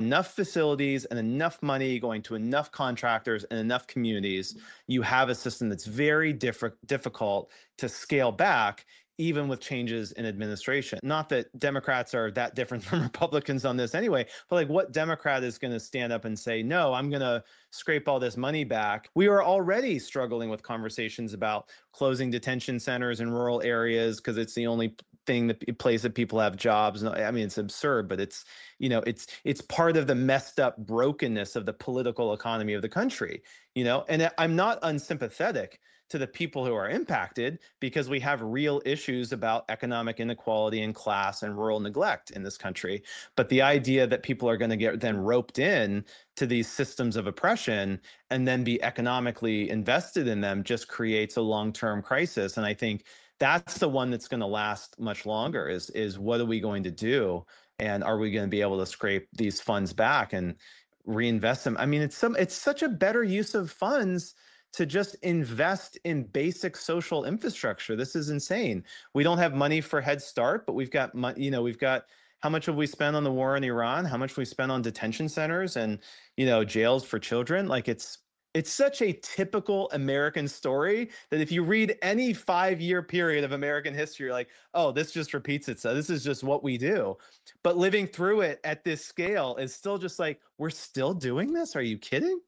enough facilities and enough money going to enough contractors and enough communities, you have a system that's very difficult to scale back, even with changes in administration. Not that Democrats are that different from Republicans on this anyway, but like what Democrat is going to stand up and say, no, I'm going to scrape all this money back? We are already struggling with conversations about closing detention centers in rural areas because it's the only place that people have jobs. I mean, it's absurd, but it's, it's part of the messed up brokenness of the political economy of the country, and I'm not unsympathetic to the people who are impacted because we have real issues about economic inequality and class and rural neglect in this country. But the idea that people are going to get then roped in to these systems of oppression and then be economically invested in them just creates a long-term crisis. And I think that's the one that's going to last much longer is what are we going to do? And are we going to be able to scrape these funds back and reinvest them? I mean, it's such a better use of funds to just invest in basic social infrastructure. This is insane. We don't have money for Head Start, but we've got money, we've got how much have we spent on the war in Iran? How much we spent on detention centers and, jails for children? Like it's such a typical American story that if you read any 5-year period of American history, you're like, oh, this just repeats itself. This is just what we do. But living through it at this scale is still just like, we're still doing this? Are you kidding?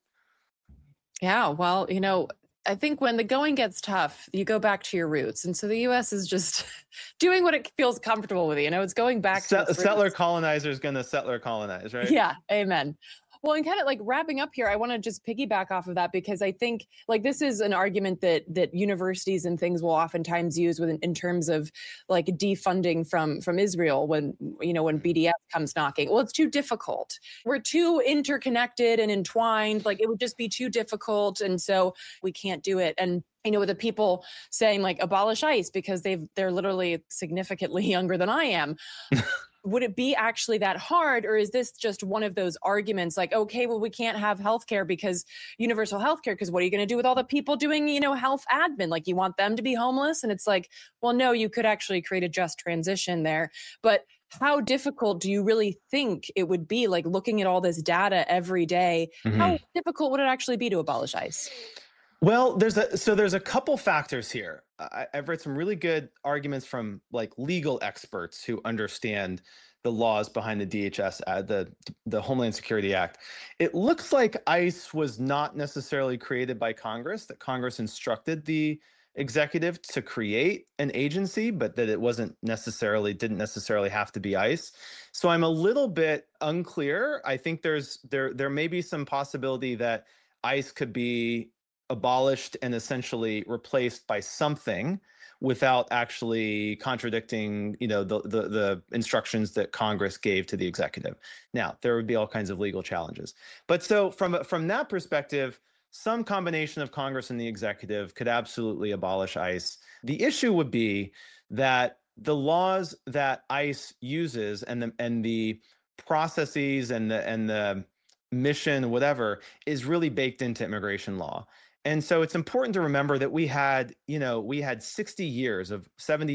Yeah, well, I think when the going gets tough, you go back to your roots. And so the U.S. is just doing what it feels comfortable with. It's going back to its settler roots. colonizer is going to settler colonize, right? Yeah, amen. Well, and kind of like wrapping up here, I want to just piggyback off of that because I think like this is an argument that universities and things will oftentimes use in terms of like defunding from Israel when BDS comes knocking. Well, it's too difficult. We're too interconnected and entwined. Like it would just be too difficult, and so we can't do it. And with the people saying like abolish ICE because they're literally significantly younger than I am. Would it be actually that hard, or is this just one of those arguments like, okay, well, we can't have healthcare because universal healthcare, because what are you going to do with all the people doing, health admin? Like you want them to be homeless? And it's like, well, no, you could actually create a just transition there. But how difficult do you really think it would be, like looking at all this data every day? Mm-hmm. How difficult would it actually be to abolish ICE? Well, there's a couple factors here. I've read some really good arguments from like legal experts who understand the laws behind the DHS, the Homeland Security Act. It looks like ICE was not necessarily created by Congress, that Congress instructed the executive to create an agency, but that it didn't necessarily have to be ICE. So I'm a little bit unclear. I think there may be some possibility that ICE could be abolished and essentially replaced by something without actually contradicting, the instructions that Congress gave to the executive. Now, there would be all kinds of legal challenges. But so from that perspective, some combination of Congress and the executive could absolutely abolish ICE. The issue would be that the laws that ICE uses and the processes and the mission, whatever, is really baked into immigration law. And so it's important to remember that we had 70 years of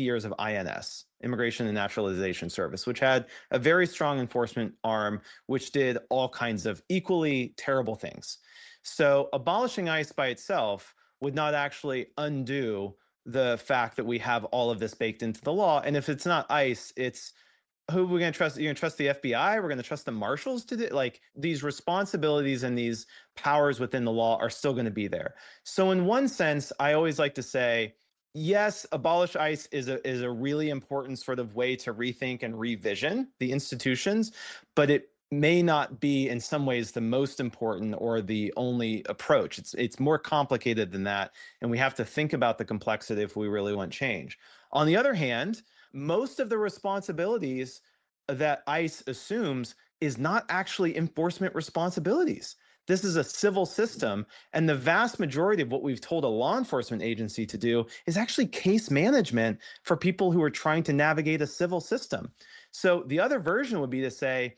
INS, Immigration and Naturalization Service, which had a very strong enforcement arm, which did all kinds of equally terrible things. So abolishing ICE by itself would not actually undo the fact that we have all of this baked into the law. And if it's not ICE, it's who are we going to trust? You're going to trust the FBI? We're going to trust the marshals to do, like, these responsibilities and these powers within the law are still going to be there. So in one sense, I always like to say, yes, abolish ICE is a really important sort of way to rethink and revision the institutions, but it may not be in some ways the most important or the only approach. It's more complicated than that, and we have to think about the complexity if we really want change. On the other hand, most of the responsibilities that ICE assumes is not actually enforcement responsibilities. This is a civil system, and the vast majority of what we've told a law enforcement agency to do is actually case management for people who are trying to navigate a civil system. So the other version would be to say,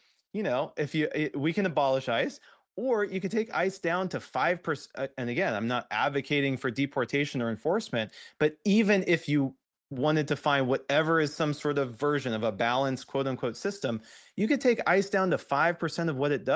we can abolish ICE, or you could take ICE down to 5%. And again, I'm not advocating for deportation or enforcement, but even if you wanted to find whatever is some sort of version of a balanced, quote unquote, system, you could take ICE down to 5% of what it does.